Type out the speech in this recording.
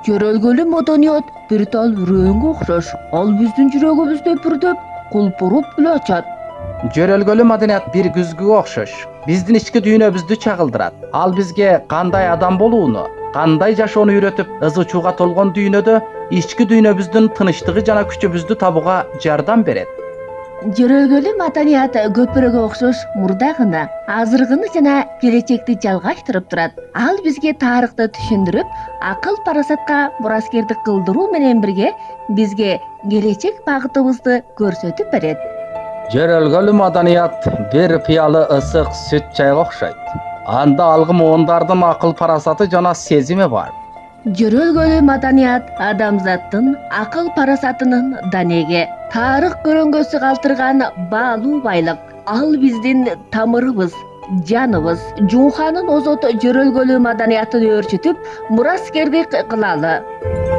Жөрөлгөлүү маданият бир тал үрөөнгө окшош. Ал биздин жүрөгүбүздө бүрдөп, кулпуруп эле ачат. Жөрөлгөлүү маданият бир күзгүгө окшош. Биздин ички дүйнөбүздү чагылдырат. Ал бизге кандай адам болууну, кандай жашоону үйрөтүп, ыз учууга толгон дүйнөдө ички дүйнөбүздүн тынычтыгы жана күчүбүздү табууга жардам берет. Жөрөлгөлүү маданият көпүрөгө окшош мурдагыны, азыркыны жана келечекти жалгаштырып турат. Ал бизге тарыхты түшүндүрүп, акыл парасатка мураскердик кылдыруу менен бирге бизге келечек багытыбызды көрсөтүп берет. Жөрөлгөлүү маданият бир пыялы ысык сүт чайга окшойт. Анда алгы муундардын акыл парасаты жана сезими бар. Жөрөлгөлүү маданият адамзаттын акыл парасатынын данеге, тарых көрөңгөсү калтырган баалуу байлык. Ал биздин тамырыбыз, жаныбыз. Жууханын озот жөрөлгөлүү маданиятын өөрчүтүп, мураскердик кылалы.